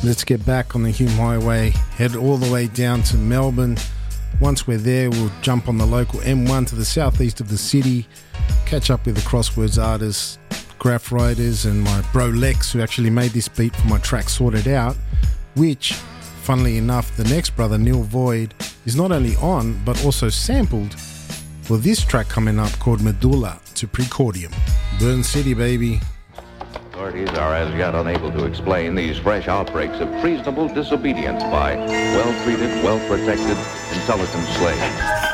Let's get back on the Hume Highway, head all the way down to Melbourne. Once we're there, we'll jump on the local M1 to the southeast of the city, catch up with the Crosswords artists, graph writers, and my bro Lex, who actually made this beat for my track Sorted Out, which, funnily enough, the next brother, Neil Void, is not only on, but also sampled for this track coming up called Medulla to Precordium. Burn City, baby. Authorities are as yet unable to explain these fresh outbreaks of treasonable disobedience by well-treated, well-protected, intelligent slaves.